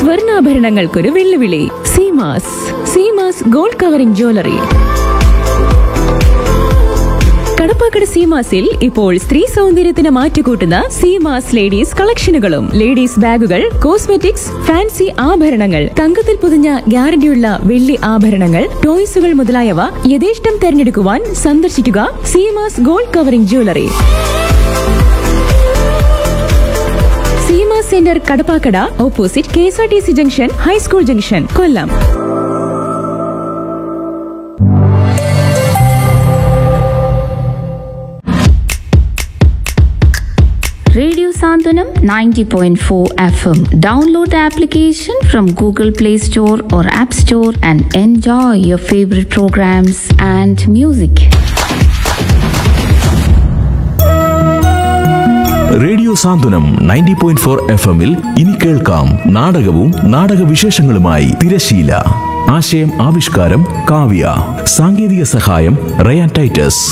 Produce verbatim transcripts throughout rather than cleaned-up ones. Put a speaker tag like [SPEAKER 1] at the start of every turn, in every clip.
[SPEAKER 1] സ്വർണ്ണാഭരണങ്ങൾക്കൊരു വെല്ലുവിളി. Seemas Seemas gold covering jewellery. Kadappakada സീമാസിൽ ഇപ്പോൾ സ്ത്രീ സൗന്ദര്യത്തിന് മാറ്റുകൂട്ടുന്ന സീമാസ് ലേഡീസ് കളക്ഷനുകളും ലേഡീസ് ബാഗുകൾ, കോസ്മെറ്റിക്സ്, ഫാൻസി ആഭരണങ്ങൾ, തങ്കത്തിൽ പൊതിഞ്ഞ ഗ്യാരണ്ടിയുള്ള വെള്ളി ആഭരണങ്ങൾ, ടോയ്സുകൾ മുതലായവ യഥേഷ്ടം തെരഞ്ഞെടുക്കുവാൻ സന്ദർശിക്കുക Seemas gold covering jewellery. Seemas centre Kadappakada, opposite K S R T C junction, high school junction, Kollam.
[SPEAKER 2] Radio Sandhanam ninety point four F M. Download the application from Google Play Store or App Store and enjoy your favorite programs and music.
[SPEAKER 3] Radio Santhwanam ninety point four F എമ്മിൽ ഇനി കേൾക്കാം നാടകവും നാടകവിശേഷങ്ങളുമായി തിരശീല. ആശയം ആവിഷ്കാരം കാവ്യ. സാങ്കേതിക സഹായം Ryan Titus.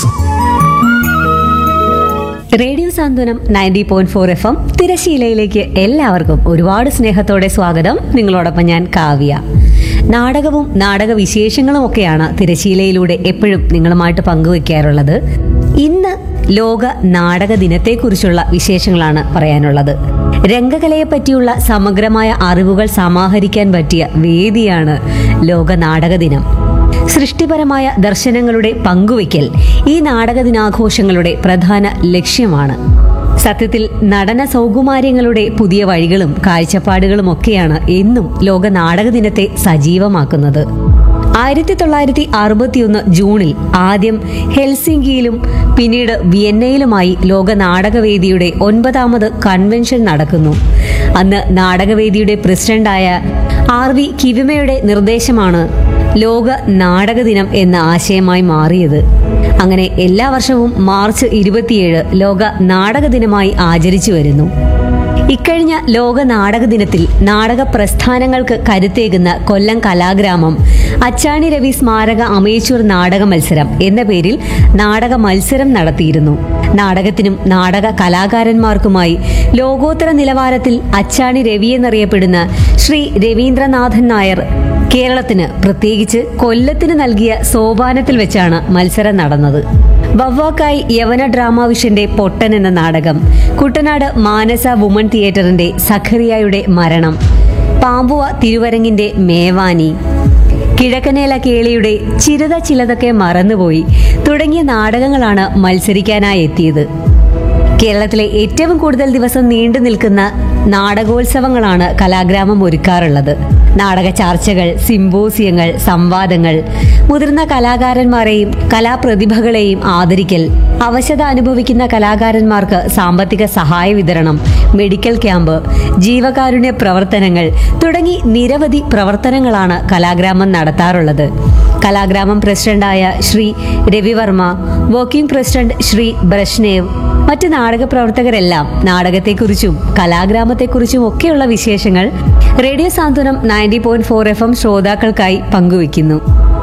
[SPEAKER 4] Radio സാന്ത്വനം ninety point four F M തിരശീലയിലേക്ക് എല്ലാവർക്കും ഒരുപാട് സ്നേഹത്തോടെ സ്വാഗതം. നിങ്ങളോടൊപ്പം ഞാൻ കാവ്യ. നാടകവും നാടക വിശേഷങ്ങളും ഒക്കെയാണ് തിരശീലയിലൂടെ എപ്പോഴും നിങ്ങളുമായിട്ട് പങ്കുവെക്കാറുള്ളത്. ഇന്ന് ലോക നാടക ദിനത്തെക്കുറിച്ചുള്ള വിശേഷങ്ങളാണ് പറയാനുള്ളത്. രംഗകലയെ പറ്റിയുള്ള സമഗ്രമായ അറിവുകൾ സമാഹരിക്കാൻ പറ്റിയ വേദിയാണ് ലോക നാടക ദിനം. സൃഷ്ടിപരമായ ദർശനങ്ങളുടെ പങ്കുവയ്ക്കൽ ഈ നാടക ദിനാഘോഷങ്ങളുടെ പ്രധാന ലക്ഷ്യമാണ്. സത്യത്തിൽ നടന സൗകുമാര്യങ്ങളുടെ പുതിയ വഴികളും കാഴ്ചപ്പാടുകളും ഒക്കെയാണ് എന്നും ലോക നാടക ദിനത്തെ സജീവമാക്കുന്നത്. ആയിരത്തി തൊള്ളായിരത്തി അറുപത്തിയൊന്ന് ജൂണിൽ ആദ്യം ഹെൽസിങ്കിയിലും പിന്നീട് വിയന്നയിലുമായി ലോക നാടകവേദിയുടെ ഒൻപതാമത് കൺവെൻഷൻ നടക്കുന്നു. അന്ന് നാടകവേദിയുടെ പ്രസിഡന്റായ ആർ വി കിവിമയുടെ നിർദ്ദേശമാണ് ലോക നാടക ദിനം എന്ന ആശയമായി മാറിയത്. അങ്ങനെ എല്ലാ വർഷവും മാർച്ച് ഇരുപത്തിയേഴ് ലോക നാടക ദിനമായി ആചരിച്ചു വരുന്നു. ഇക്കഴിഞ്ഞ ലോക നാടക ദിനത്തിൽ നാടക പ്രസ്ഥാനങ്ങൾക്ക് കരുത്തേകുന്ന കൊല്ലം കലാഗ്രാമം അച്ചാണി രവി സ്മാരക അമേച്വർ നാടക മത്സരം എന്ന പേരിൽ നാടക മത്സരം നടത്തിയിരുന്നു. നാടകത്തിനും നാടക കലാകാരന്മാർക്കുമായി ലോകോത്തര നിലവാരത്തിൽ അച്ചാണി രവി എന്നറിയപ്പെടുന്ന ശ്രീ രവീന്ദ്രനാഥൻ നായർ കേരളത്തിന്, പ്രത്യേകിച്ച് കൊല്ലത്തിന് നൽകിയ സോപാനത്തിൽ വെച്ചാണ് മത്സരം നടന്നത്. വവ്വാക്കായ് യവന ഡ്രാമാവിഷന്റെ പൊട്ടൻ എന്ന നാടകം, കുട്ടനാട് മാനസ വുമൺ തിയേറ്ററിന്റെ സഖറിയായുടെ മരണം, പാമ്പുവ തിരുവരങ്ങിന്റെ മേവാനി, കിഴക്കനേല കേളിയുടെ ചിരത ചിലതൊക്കെ മറന്നുപോയി തുടങ്ങിയ നാടകങ്ങളാണ് മത്സരിക്കാനായി എത്തിയത്. കേരളത്തിലെ ഏറ്റവും കൂടുതൽ ദിവസം നീണ്ടു നിൽക്കുന്ന നാടകോത്സവങ്ങളാണ് കലാഗ്രാമം ഒരുക്കാറുള്ളത്. നാടക ചർച്ചകൾ, സിംബോസിയങ്ങൾ, സംവാദങ്ങൾ, മുതിർന്ന കലാകാരന്മാരെയും കലാപ്രതിഭകളെയും ആദരിക്കൽ, അവശത അനുഭവിക്കുന്ന കലാകാരന്മാർക്ക് സാമ്പത്തിക സഹായ വിതരണം, മെഡിക്കൽ ക്യാമ്പ്, ജീവകാരുണ്യ പ്രവർത്തനങ്ങൾ തുടങ്ങി നിരവധി പ്രവർത്തനങ്ങളാണ് കലാഗ്രാമം നടത്താറുള്ളത്. കലാഗ്രാമം പ്രസിഡന്റായ Shri Ravi Varma, working president Shri Brezhnev, മറ്റ് നാടക പ്രവർത്തകരെല്ലാം നാടകത്തെക്കുറിച്ചും കലാഗ്രാമത്തെക്കുറിച്ചും ഒക്കെയുള്ള വിശേഷങ്ങൾ റേഡിയോ സാന്ത്വനം ninety point four F M ശ്രോതാക്കൾക്കായി പങ്കുവയ്ക്കുന്നു.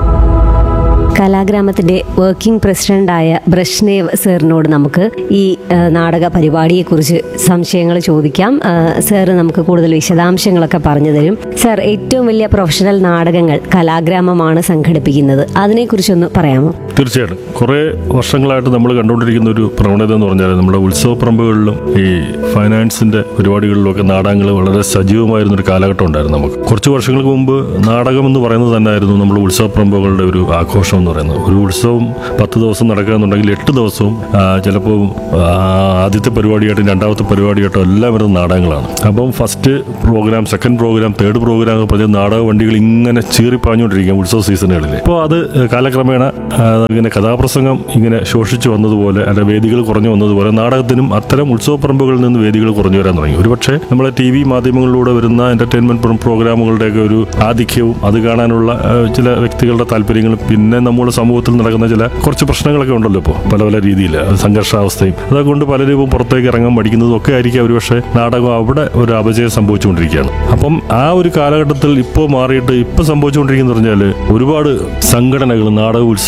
[SPEAKER 4] കലാഗ്രാമത്തിന്റെ വർക്കിംഗ് പ്രസിഡന്റായ ബ്രഷ്നേവ് സാറിനോട് നമുക്ക് ഈ നാടക പരിപാടിയെക്കുറിച്ച് സംശയങ്ങൾ ചോദിക്കാം. സാർ നമുക്ക് കൂടുതൽ വിശദാംശങ്ങളൊക്കെ പറഞ്ഞു തരും. സാർ, ഏറ്റവും വലിയ പ്രൊഫഷണൽ നാടകങ്ങൾ കലാഗ്രാമമാണ് സംഘടിപ്പിക്കുന്നത്. അതിനെക്കുറിച്ചൊന്ന് പറയാമോ?
[SPEAKER 5] തീർച്ചയായിട്ടും. കുറേ വർഷങ്ങളായിട്ട് നമ്മൾ കണ്ടുകൊണ്ടിരിക്കുന്ന ഒരു പ്രവണത എന്ന് പറഞ്ഞാൽ നമ്മുടെ ഉത്സവപ്പറമ്പുകളിലും ഈ ഫൈനാൻസിന്റെ പരിപാടികളിലുമൊക്കെ നാടകങ്ങൾ വളരെ സജീവമായിരുന്നൊരു കാലഘട്ടം ഉണ്ടായിരുന്നു. നമുക്ക് കുറച്ച് വർഷങ്ങൾക്ക് മുമ്പ് നാടകം എന്ന് പറയുന്നത് തന്നെയായിരുന്നു നമ്മുടെ ഉത്സവപ്പറമ്പുകളുടെ ഒരു ആഘോഷം എന്ന് പറയുന്നത്. ഒരു ഉത്സവം പത്ത് ദിവസം നടക്കുകയെന്നുണ്ടെങ്കിൽ എട്ട് ദിവസവും ചിലപ്പോൾ ആദ്യത്തെ പരിപാടിയായിട്ടും രണ്ടാമത്തെ പരിപാടിയായിട്ടും എല്ലാം വരുന്ന നാടകങ്ങളാണ്. അപ്പം first programme, second programme, third programme ഒക്കെ പറഞ്ഞ നാടക വണ്ടികൾ ഇങ്ങനെ ചീറിപ്പാഞ്ഞുകൊണ്ടിരിക്കും ഉത്സവ സീസണുകളിൽ. അപ്പോൾ അത് കാലക്രമേണ ഇങ്ങനെ കഥാപ്രസംഗം ഇങ്ങനെ ശോഷിച്ചു വന്നതുപോലെ, അല്ല വേദികൾ കുറഞ്ഞു വന്നതുപോലെ നാടകത്തിനും അത്തരം ഉത്സവപ്പറമ്പുകളിൽ നിന്ന് വേദികൾ കുറഞ്ഞു വരാൻ തുടങ്ങി. ഒരുപക്ഷെ നമ്മളെ ടി വി മാധ്യമങ്ങളിലൂടെ വരുന്ന എന്റർടൈൻമെന്റ് പ്രോഗ്രാമുകളുടെയൊക്കെ ഒരു ആധിക്യവും അത് കാണാനുള്ള ചില വ്യക്തികളുടെ താല്പര്യങ്ങളും പിന്നെ നമ്മുടെ സമൂഹത്തിൽ നടക്കുന്ന ചില കുറച്ച് പ്രശ്നങ്ങളൊക്കെ ഉണ്ടല്ലോ ഇപ്പോൾ പല പല രീതിയിൽ സംഘർഷാവസ്ഥയും അതുകൊണ്ട് പലരും പുറത്തേക്ക് ഇറങ്ങാൻ പഠിക്കുന്നതും ഒക്കെ ആയിരിക്കും ഒരുപക്ഷെ നാടകം അവിടെ ഒരു അപജയം സംഭവിച്ചുകൊണ്ടിരിക്കുകയാണ്. അപ്പം ആ ഒരു കാലഘട്ടത്തിൽ ഇപ്പോൾ മാറിയിട്ട് ഇപ്പം സംഭവിച്ചുകൊണ്ടിരിക്കുന്നത് പറഞ്ഞാൽ ഒരുപാട് സംഘടനകൾ, നാടക ഉത്സവങ്ങൾ,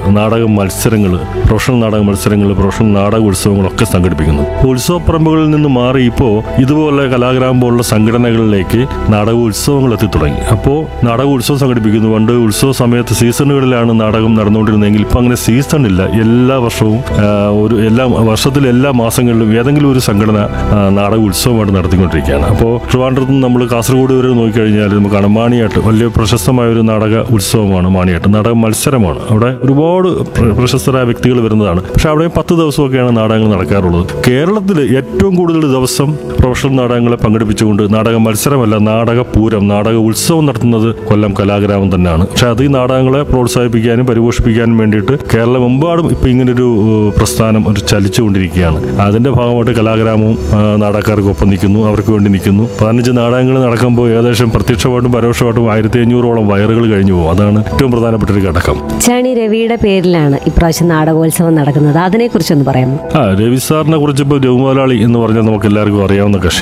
[SPEAKER 5] നാടക മത്സരങ്ങൾ, പ്രൊഫഷണൽ നാടക മത്സരങ്ങൾ, പ്രൊഫഷണൽ നാടക ഉത്സവങ്ങളൊക്കെ സംഘടിപ്പിക്കുന്നു. ഉത്സവപ്പറമ്പുകളിൽ നിന്ന് മാറി ഇപ്പോൾ ഇതുപോലെ കലാഗ്രാമം പോലുള്ള സംഘടനകളിലേക്ക് നാടക ഉത്സവങ്ങൾ എത്തി തുടങ്ങി. അപ്പോൾ നാടക ഉത്സവം സംഘടിപ്പിക്കുന്നു. പണ്ട് ഉത്സവ സമയത്ത് സീസണുകളിലാണ് നാടകം നടന്നുകൊണ്ടിരുന്നതെങ്കിൽ ഇപ്പം അങ്ങനെ സീസൺ ഇല്ല. എല്ലാ വർഷവും ഒരു എല്ലാ വർഷത്തിലെ എല്ലാ മാസങ്ങളിലും ഏതെങ്കിലും ഒരു സംഘടന നാടക ഉത്സവമായിട്ട് നടത്തിക്കൊണ്ടിരിക്കുകയാണ്. അപ്പോൾ ട്രിവാൻഡ്രത്ത് നിന്ന് നമ്മൾ കാസർഗോഡ് വരെ നോക്കിക്കഴിഞ്ഞാൽ നമുക്ക് മാണിയാട്ട് വലിയ പ്രശസ്തമായ ഒരു നാടക ഉത്സവമാണ്. മാണിയാട്ട് നാടക മത്സരമാണ്. അവിടെ ഒരുപാട് പ്രശസ്തരായ വ്യക്തികൾ വരുന്നതാണ്. പക്ഷെ അവിടെ പത്ത് ദിവസമൊക്കെയാണ് നാടകങ്ങൾ നടക്കാറുള്ളത്. കേരളത്തിൽ ഏറ്റവും കൂടുതൽ ദിവസം പ്രൊഫഷണൽ നാടകങ്ങളെ പങ്കെടുപ്പിച്ചുകൊണ്ട് നാടക മത്സരമല്ല, നാടക പൂരം, നാടക ഉത്സവം നടത്തുന്നത് കൊല്ലം കലാഗ്രാമം തന്നെയാണ്. പക്ഷെ അത് ഈ നാടകങ്ങളെ പ്രോത്സാഹിപ്പിക്കാനും പരിപോഷിപ്പിക്കാനും വേണ്ടിയിട്ട് കേരളമെമ്പാടും ഇപ്പം ഇങ്ങനൊരു പ്രസ്ഥാനം ഒരു ചലിച്ചുകൊണ്ടിരിക്കുകയാണ്. അതിന്റെ ഭാഗമായിട്ട് കലാഗ്രാമവും നാടകക്കാർക്ക് ഒപ്പം നിൽക്കുന്നു, അവർക്ക് വേണ്ടി നിൽക്കുന്നു. പതിനഞ്ച് നാടകങ്ങൾ നടക്കുമ്പോൾ ഏകദേശം പ്രത്യക്ഷമായിട്ടും പരോക്ഷമായിട്ടും ആയിരത്തി അഞ്ഞൂറോളം വയറുകൾ കഴിഞ്ഞു പോകും. അതാണ് ഏറ്റവും പ്രധാനപ്പെട്ട ഒരു ഘടകം.
[SPEAKER 4] അച്ചാണി രവിയുടെ പേരിലാണ് ഇപ്രാവശ്യം നാടകോത്സവം നടക്കുന്നത്. അതിനെ കുറിച്ചൊന്ന് പറയാമോ? ആ
[SPEAKER 5] രവി സാറിനെ കുറിച്ച് ഇപ്പോൾ രഘുമുതലാളി എന്ന് പറഞ്ഞാൽ നമുക്ക് എല്ലാവർക്കും അറിയാവുന്ന കക്ഷി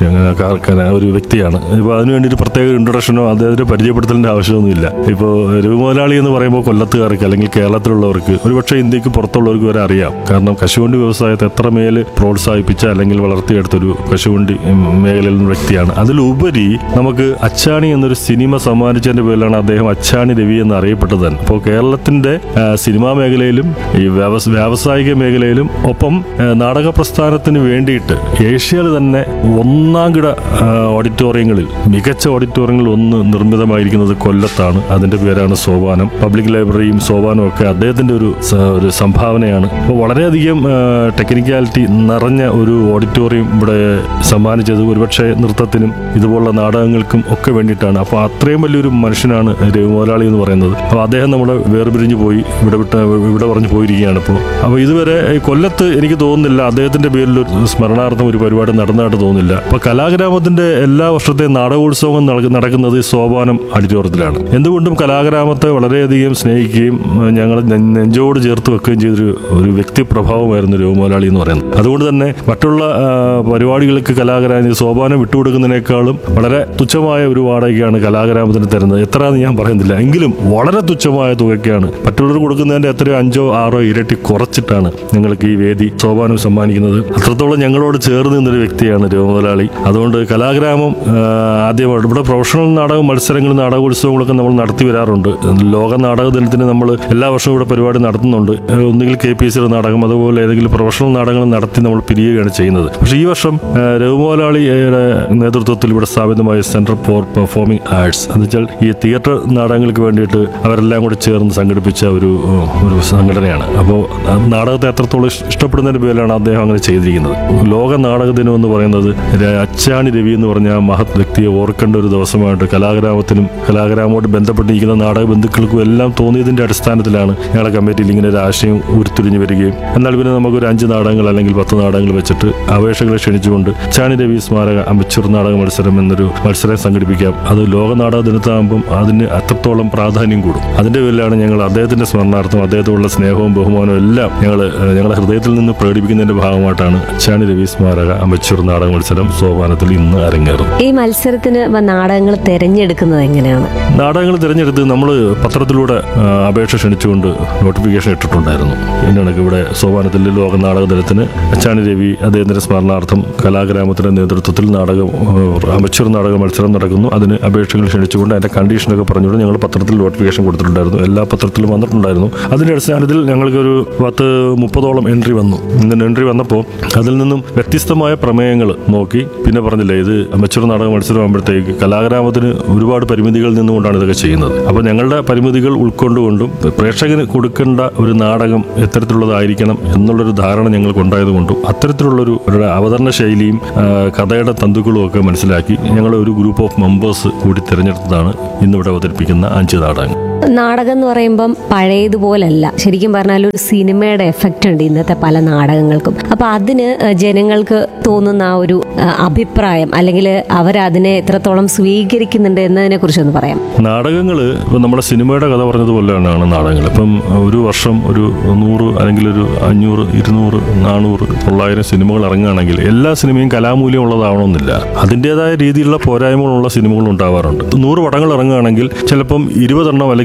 [SPEAKER 5] ഒരു വ്യക്തിയാണ്. ഇപ്പോൾ അതിനു വേണ്ടിയിട്ട് പ്രത്യേക ഇൻട്രൊഡക്ഷനോ അദ്ദേഹത്തിന് പരിചയപ്പെടുത്തലിന്റെ ആവശ്യമൊന്നുമില്ല. ഇപ്പോൾ രഘുമുതലാളി എന്ന് പറയുമ്പോൾ കൊല്ലത്തുകാർക്ക് അല്ലെങ്കിൽ കേരളത്തിലുള്ളവർക്ക് ഒരുപക്ഷെ ഇന്ത്യക്ക് പുറത്തുള്ളവർക്ക് വരെ അറിയാം. കാരണം കശുവണ്ടി വ്യവസായത്തെ എത്രമേൽ പ്രോത്സാഹിപ്പിച്ച അല്ലെങ്കിൽ വളർത്തിയെടുത്തൊരു കശുവണ്ടി മേഖലയിൽ നിന്ന് വ്യക്തിയാണ്. അതിലുപരി നമുക്ക് അച്ചാണി എന്നൊരു സിനിമ സമ്മാനിച്ചതിന്റെ പേരിലാണ് അദ്ദേഹം അച്ചാണി രവി എന്ന് അറിയപ്പെട്ടത് തന്നെ. അപ്പോൾ കേരളത്തിന്റെ സിനിമാ മേഖലയിലും ഈ വ്യാവസായിക മേഖലയിലും ഒപ്പം നാടക പ്രസ്ഥാനത്തിന് വേണ്ടിയിട്ട് ഏഷ്യയിൽ തന്നെ ഒന്നാം കിട ഓഡിറ്റോറിയങ്ങളിൽ മികച്ച ഓഡിറ്റോറിയങ്ങളിൽ ഒന്ന് നിർമ്മിതമായിരിക്കുന്നത് കൊല്ലത്താണ്. അതിന്റെ പേരാണ് സോപാനം. പബ്ലിക് ലൈബ്രറിയും സോപാനവും ഒക്കെ അദ്ദേഹത്തിന്റെ ഒരു ഒരു സംഭാവനയാണ്. അപ്പോൾ വളരെയധികം ടെക്നിക്കാലിറ്റി നിറഞ്ഞ ഒരു ഓഡിറ്റോറിയം ഇവിടെ സമ്മാനിച്ചത് ഒരുപക്ഷെ നൃത്തത്തിനും ഇതുപോലുള്ള നാടകങ്ങൾക്കും ഒക്കെ വേണ്ടിയിട്ടാണ്. അപ്പോൾ അത്രയും വലിയൊരു മനുഷ്യനാണ് രഘുമുതലാളി എന്ന് പറയുന്നത്. അപ്പോൾ അദ്ദേഹം നമ്മുടെ വേർപിരിഞ്ഞു പോയി ഇവിടെ വിട്ട് ഇവിടെ പറഞ്ഞു പോയിരിക്കുകയാണ്. ഇപ്പോൾ അപ്പോൾ ഇതുവരെ കൊല്ലത്ത് എനിക്ക് തോന്നുന്നില്ല അദ്ദേഹത്തിന്റെ പേരിൽ ഒരു സ്മരണാർത്ഥം ഒരു പരിപാടി നടന്നതായിട്ട് തോന്നുന്നില്ല. അപ്പോൾ കലാഗ്രാമത്തിന്റെ എല്ലാ വർഷത്തെ നാടകോത്സവം നടക്കുന്നത് സോപാനം ഓഡിറ്റോറിയത്തിലാണ്. എന്തുകൊണ്ടും കലാഗ്രാമത്തെ വളരെയധികം സ്നേഹിക്കുകയും ഞങ്ങൾ നെഞ്ചോട് ചേർത്ത് വെക്കുകയും ചെയ്തൊരു ഒരു വ്യക്തിപ്രഭാവമായിരുന്നു രഘുമുതലാളി എന്ന് പറയുന്നത്. അതുകൊണ്ട് തന്നെ മറ്റുള്ള പരിപാടികൾക്ക് കലാഗ്രാമ സോപാനം വിട്ടുകൊടുക്കുന്നതിനേക്കാളും വളരെ തുച്ഛമായ ഒരു വാടകയ്ക്കാണ് കലാഗ്രാമത്തിന് തരുന്നത്. എത്രയാണെന്ന് ഞാൻ പറയുന്നില്ല, എങ്കിലും വളരെ തുച്ഛമായ തുകയ്ക്കാണ് മറ്റുള്ളവർ കൊടുക്കുന്നതിന്റെ എത്രയോ അഞ്ചോ ആറോ ഇരട്ടി കുറച്ചിട്ടാണ് ഞങ്ങൾക്ക് ഈ വേദി സോപാനം സമ്മാനിക്കുന്നത്. അത്രത്തോളം ഞങ്ങളോട് ചേർന്ന് നിന്നൊരു വ്യക്തിയാണ് രഘുമുതലാളി. അതുകൊണ്ട് കലാഗ്രാമം ആദ്യമായിട്ട് ഇവിടെ പ്രൊഫഷണൽ നാടക മത്സരങ്ങളും നാടകോത്സവങ്ങളൊക്കെ നമ്മൾ നടത്തി വരാറുണ്ട്. ലോക നാടക ദിനത്തിന് നമ്മൾ എല്ലാ വർഷവും ഇവിടെ പരിപാടി നടത്തുന്നുണ്ട്. ഒന്നുകിൽ കെ പി എസ് സിയുടെ നാടകം അതുപോലെ ഏതെങ്കിലും പ്രൊഫഷണൽ നാടകങ്ങൾ നടത്തി നമ്മൾ പിരിയുകയാണ് ചെയ്യുന്നത്. പക്ഷേ ഈ വർഷം രഘുമുതലാളിയുടെ നേതൃത്വത്തിൽ ഇവിടെ സ്ഥാപിതമായ സെന്റർ ഫോർ പെർഫോമിംഗ് ആർട്സ് എന്ന് വെച്ചാൽ ഈ തിയേറ്റർ നാടകങ്ങൾക്ക് വേണ്ടിയിട്ട് അവരെല്ലാം കൂടി ചേർന്ന് സംഘടിപ്പിച്ച ഒരു ഒരു സംഘടനയാണ്. അപ്പോൾ നാടകത്തെ എത്രത്തോളം ഇഷ്ടപ്പെടുന്നതിന്റെ പേരിലാണ് അദ്ദേഹം അങ്ങനെ ചെയ്തിരിക്കുന്നത്. ലോക നാടക ദിനം എന്ന് പറയുന്നത് അച്ചാണി രവി എന്ന് പറഞ്ഞ മഹത് വ്യക്തിയെ ഓർക്കേണ്ട ഒരു ദിവസമായിട്ട് കലാഗ്രാമത്തിനും കലാഗ്രാമോട് ബന്ധപ്പെട്ടിരിക്കുന്ന നാടക ബന്ധുക്കൾക്കും എല്ലാം തോന്നിയതിന്റെ അടിസ്ഥാനത്തിലാണ് ഞങ്ങളുടെ കമ്മിറ്റിയിൽ ഇങ്ങനെ ഒരു ആശയം ഉരുത്തിരിഞ്ഞു വരികയും എന്നാൽ പിന്നെ നമുക്കൊരു അഞ്ച് നാടകങ്ങൾ അല്ലെങ്കിൽ പത്ത് നാടകങ്ങൾ വെച്ചിട്ട് അപേക്ഷകളെ ക്ഷണിച്ചുകൊണ്ട് അച്ചാണി രവി സ്മാരക അമച്ചൂർ നാടക മത്സരം എന്നൊരു മത്സരം സംഘടിപ്പിക്കാം. അത് ലോക നാടക ദിനത്താകുമ്പം അതിന് അത്രത്തോളം പ്രാധാന്യം കൂടും. അതിന്റെ പേരിലാണ് ഞങ്ങൾ അദ്ദേഹത്തിന്റെ സ്മരണാർത്ഥം അദ്ദേഹത്തോടുള്ള സ്നേഹവും ബഹുമാനവും എല്ലാം ഞങ്ങൾ ഞങ്ങളുടെ ഹൃദയത്തിൽ നിന്ന് പ്രകടിപ്പിക്കുന്നതിന്റെ ഭാഗമായിട്ടാണ് അച്ചാണി രവി സ്മാരക അമച്ചൂർ നാടക മത്സരം സോപാനത്തിൽ ഇന്ന് അരങ്ങേറും.
[SPEAKER 4] ഈ മത്സരത്തിന് നാടകങ്ങൾ തിരഞ്ഞെടുക്കുന്നത് എങ്ങനെയാണ്?
[SPEAKER 5] നാടകങ്ങൾ തിരഞ്ഞെടുത്ത് നമ്മൾ പത്രത്തിലൂടെ അപേക്ഷ ക്ഷണിച്ചുകൊണ്ട് നോട്ടിഫിക്കേഷൻ ഇട്ടിട്ടുണ്ടായിരുന്നു. എന്നാണ് ഇവിടെ സോപാനത്തിൽ ലോക നാടക ദിനത്തിന് അച്ചാണി രവി അദ്ദേഹത്തിന്റെ സ്മരണാർത്ഥം കലാഗ്രാമത്തിന്റെ നേതൃത്വത്തിൽ നാടകം അമച്ചൂർ നാടക മത്സരം നടക്കുന്നു. അതിന് അപേക്ഷകൾ ക്ഷണിച്ചുകൊണ്ട് അതിന്റെ കണ്ടീഷനൊക്കെ പറഞ്ഞുകൊണ്ട് ഞങ്ങൾ പത്രത്തിൽ നോട്ടിഫിക്കേഷൻ കൊടുത്തിട്ടുണ്ടായിരുന്നു. എല്ലാ പത്രത്തിലും വന്നിട്ടുണ്ടായിരുന്നു. അതിന്റെ അടിസ്ഥാനത്തിൽ ഞങ്ങൾക്കൊരു പത്ത് മുപ്പതോളം എൻട്രി വന്നു. ഇങ്ങനെ എൻട്രി വന്നപ്പോൾ അതിൽ നിന്നും വ്യത്യസ്തമായ പ്രമേയങ്ങൾ നോക്കി പിന്നെ പറഞ്ഞില്ലേ ഇത് അമച്ചൂർ നാടക മത്സരം ആകുമ്പോഴത്തേക്ക് കലാഗ്രാമത്തിന് ഒരുപാട് പരിമിതികളിൽ നിന്നുകൊണ്ടാണ് ഇതൊക്കെ ചെയ്യുന്നത്. അപ്പോൾ ഞങ്ങളുടെ പരിമിതികൾ ഉൾക്കൊണ്ടുകൊണ്ടും പ്രേക്ഷകന് കൊടുക്കേണ്ട ഒരു നാടകം എത്തരത്തിലുള്ളതായിരിക്കണം എന്നുള്ളൊരു ധാരണ ഞങ്ങൾക്ക് ഉണ്ടായതുകൊണ്ടും അത്തരത്തിലുള്ളൊരു അവതരണ ശൈലിയും കഥയുടെ തന്തുക്കളും ഒക്കെ മനസ്സിലാക്കി ഞങ്ങൾ ഒരു ഗ്രൂപ്പ് ഓഫ് മെമ്പേഴ്സ് കൂടി തിരഞ്ഞെടുത്തതാണ് ഇന്നിവിടെ അവതരിപ്പിക്കുന്ന അഞ്ച് നാടകങ്ങൾ.
[SPEAKER 4] നാടകം എന്ന് പറയുമ്പം പഴയതുപോലല്ല, ശരിക്കും പറഞ്ഞാൽ ഒരു സിനിമയുടെ എഫക്റ്റ് ഉണ്ട് ഇന്നത്തെ പല നാടകങ്ങൾക്കും. അപ്പൊ അതിന് ജനങ്ങൾക്ക് തോന്നുന്ന ആ ഒരു അഭിപ്രായം അല്ലെങ്കിൽ അവരതിനെ എത്രത്തോളം സ്വീകരിക്കുന്നുണ്ട് എന്നതിനെ കുറിച്ചൊന്ന് പറയാം.
[SPEAKER 5] നാടകങ്ങള് ഇപ്പൊ നമ്മുടെ സിനിമയുടെ കഥ പറഞ്ഞതുപോലെയാണ് നാടകങ്ങൾ. ഇപ്പം ഒരു വർഷം ഒരു നൂറ് അല്ലെങ്കിൽ ഒരു അഞ്ഞൂറ് ഇരുന്നൂറ് നാനൂറ് തൊള്ളായിരം സിനിമകൾ ഇറങ്ങുകയാണെങ്കിൽ എല്ലാ സിനിമയും കലാമൂല്യം ഉള്ളതാവണമെന്നില്ല. അതിൻ്റെതായ രീതിയിലുള്ള പോരായ്മകളുള്ള സിനിമകൾ ഉണ്ടാവാറുണ്ട്. നൂറ് പടങ്ങൾ ഇറങ്ങുകയാണെങ്കിൽ ചിലപ്പം ഇരുപതെണ്ണം അല്ലെങ്കിൽ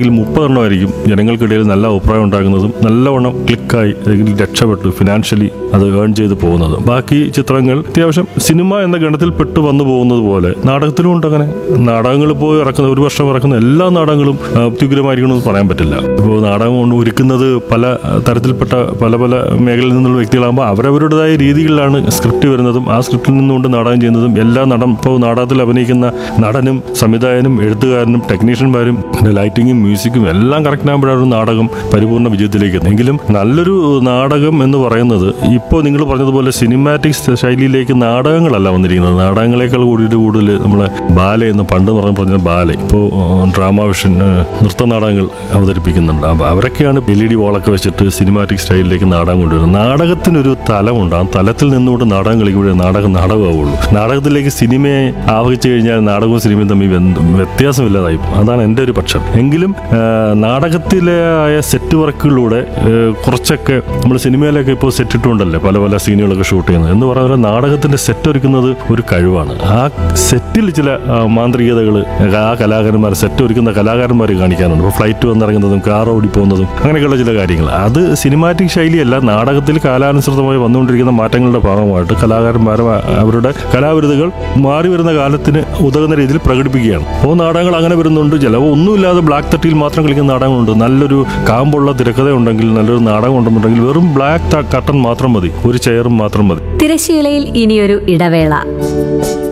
[SPEAKER 5] അല്ലെങ്കിൽ മുപ്പതെണ്ണമായിരിക്കും ജനങ്ങൾക്കിടയിൽ നല്ല അഭിപ്രായം ഉണ്ടാകുന്നതും നല്ലവണ്ണം ക്ലിക്കായി അല്ലെങ്കിൽ രക്ഷപ്പെട്ട് ഫിനാൻഷ്യലി അത് ഏൺ ചെയ്ത് പോകുന്നത്. ബാക്കി ചിത്രങ്ങൾ അത്യാവശ്യം സിനിമ എന്ന ഗണത്തിൽ പെട്ട് വന്നു പോകുന്നത് പോലെ നാടകത്തിലും ഉണ്ട് അങ്ങനെ. നാടകങ്ങൾ ഇപ്പോൾ ഇറക്കുന്ന ഒരു വർഷം ഇറക്കുന്ന എല്ലാ നാടകങ്ങളും അത്യുഗ്രമായിരിക്കണമെന്ന് പറയാൻ പറ്റില്ല. ഇപ്പോൾ നാടകം കൊണ്ട് ഒരുക്കുന്നത് പല തരത്തിൽപ്പെട്ട പല പല മേഖലയിൽ നിന്നുള്ള വ്യക്തികളാകുമ്പോൾ അവരവരുടേതായ രീതികളിലാണ് സ്ക്രിപ്റ്റ് വരുന്നതും ആ സ്ക്രിപ്റ്റിൽ നിന്നുകൊണ്ട് നാടകം ചെയ്യുന്നതും. എല്ലാ നടൻ ഇപ്പോൾ നാടകത്തിൽ അഭിനയിക്കുന്ന നടനും സംവിധായകനും എഴുത്തുകാരനും ടെക്നീഷ്യന്മാരും ലൈറ്റിങ്ങും മ്യൂസിക്കും എല്ലാം കറക്റ്റ് ആകുമ്പോഴാണ് ഒരു നാടകം പരിപൂർണ്ണ വിജയത്തിലേക്ക് എത്തുന്നത്. എങ്കിലും നല്ലൊരു നാടകം എന്ന് പറയുന്നത് ഇപ്പോൾ നിങ്ങൾ പറഞ്ഞതുപോലെ സിനിമാറ്റിക് ശൈലിയിലേക്ക് നാടകങ്ങളല്ല വന്നിരിക്കുന്നത്. നാടകങ്ങളെക്കാൾ കൂടിയിട്ട് കൂടുതൽ നമ്മളെ ബാലെ എന്ന് പണ്ട് പറഞ്ഞു പറഞ്ഞ ബാലെ ഇപ്പോൾ ഡ്രാമ വിഷൻ നൃത്ത നാടകങ്ങൾ അവതരിപ്പിക്കുന്നുണ്ട്. അപ്പോൾ അവരൊക്കെയാണ് എൽ ഇ ഡി വാളൊക്കെ വെച്ചിട്ട് സിനിമാറ്റിക് സ്റ്റൈലിലേക്ക് നാടകം കൊണ്ടുവരുന്നത്. നാടകത്തിനൊരു തലമുണ്ട്. ആ തലത്തിൽ നിന്നുകൊണ്ട് നാടകം കളിക്കുമ്പോഴേ നാടകം നാടകമാവുള്ളൂ. നാടകത്തിലേക്ക് സിനിമയെ ആവഹിച്ചു കഴിഞ്ഞാൽ നാടകവും സിനിമയും തമ്മിൽ വ്യത്യാസമില്ലാതായി. അതാണ് എൻ്റെ ഒരു പക്ഷം. എങ്കിലും നാടകത്തിലായ സെറ്റ് വർക്കുകളിലൂടെ കുറച്ചൊക്കെ നമ്മൾ സിനിമയിലൊക്കെ ഇപ്പോൾ സെറ്റ് ഇട്ടുകൊണ്ടല്ലേ പല പല സീനുകളൊക്കെ ഷൂട്ട് ചെയ്യുന്നത്. എന്ന് പറഞ്ഞാൽ നാടകത്തിന്റെ സെറ്റ് ഒരുക്കുന്നത് ഒരു കഴിവാണ്. ആ സെറ്റിൽ ചില മാന്ത്രികതകൾ ആ കലാകാരന്മാർ സെറ്റ് ഒരുക്കുന്ന കലാകാരന്മാർ കാണിക്കാനുണ്ട്. ഇപ്പോൾ ഫ്ലൈറ്റ് വന്നിറങ്ങുന്നതും കാർ ഓടി പോകുന്നതും അങ്ങനെയൊക്കെയുള്ള ചില കാര്യങ്ങൾ അത് സിനിമാറ്റിക് ശൈലിയല്ല, നാടകത്തിൽ കാലാനുസൃതമായി വന്നുകൊണ്ടിരിക്കുന്ന മാറ്റങ്ങളുടെ ഭാഗമായിട്ട് കലാകാരന്മാർ അവരുടെ കലാവിരുതുകൾ മാറി വരുന്ന കാലത്തിന് ഉതകുന്ന രീതിയിൽ പ്രകടിപ്പിക്കുകയാണ്. അപ്പോൾ നാടകങ്ങൾ അങ്ങനെ വരുന്നുണ്ട്. ചിലവ് ഒന്നുമില്ലാതെ ബ്ലാക്ക് തട്ടിയിൽ മാത്രം കളിക്കുന്ന നാടകങ്ങളുണ്ട്. നല്ലൊരു കാമ്പുള്ള തിരക്കഥ ഉണ്ടെങ്കിൽ നല്ലൊരു നാടകം ഉണ്ടെന്നുണ്ടെങ്കിൽ വെറും ബ്ലാക്ക് കട്ടൺ മാത്രം മതി, ഒരു ചെയറും മാത്രം മതി.
[SPEAKER 4] തിരശ്ശീലയിൽ ഇനിയൊരു ഇടവേള.